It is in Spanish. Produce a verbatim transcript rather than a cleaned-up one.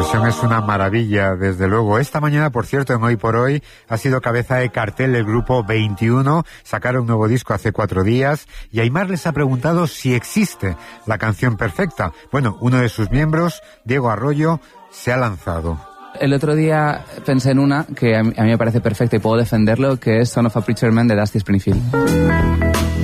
versión es una maravilla, desde luego. Esta mañana, por cierto, en Hoy por Hoy, ha sido cabeza de cartel del grupo veintiuno. Sacaron un nuevo disco hace cuatro días y Aimar les ha preguntado si existe la canción perfecta. Bueno, uno de sus miembros, Diego Arroyo, se ha lanzado. El otro día pensé en una que a mí, a mí me parece perfecta y puedo defenderlo, que es Son of a Preacher Man de Dusty Springfield.